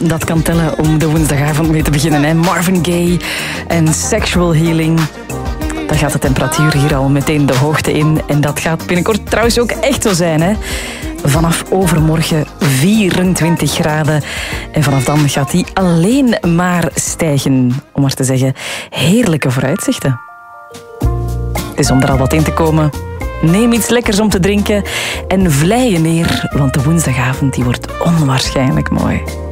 dat kan tellen om de woensdagavond mee te beginnen. Hè? Marvin Gaye en Sexual Healing. Dan gaat de temperatuur hier al meteen de hoogte in. En dat gaat binnenkort trouwens ook echt zo zijn. Hè? Vanaf overmorgen 24 graden. En vanaf dan gaat die alleen maar stijgen. Om maar te zeggen, heerlijke vooruitzichten. Het is om er al wat in te komen. Neem iets lekkers om te drinken en vlei je neer. Want de woensdagavond die wordt onwaarschijnlijk mooi.